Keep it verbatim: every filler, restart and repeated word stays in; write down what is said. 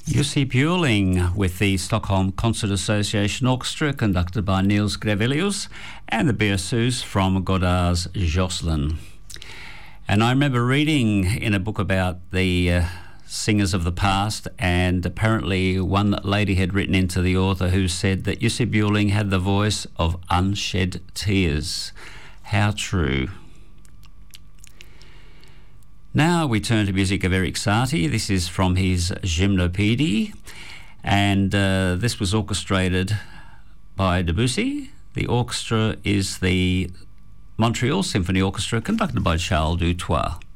Jussi Björling with the Stockholm Concert Association Orchestra, conducted by Niels Grevelius, and the Berceuse from Godard's Jocelyn. And I remember reading in a book about the uh, singers of the past, and apparently one lady had written into the author who said that Jussi Björling had the voice of unshed tears. How true. Now we turn to music of Erik Satie. This is from his Gymnopédie, and uh, this was orchestrated by Debussy. The orchestra is the Montreal Symphony Orchestra, conducted by Charles Dutoit.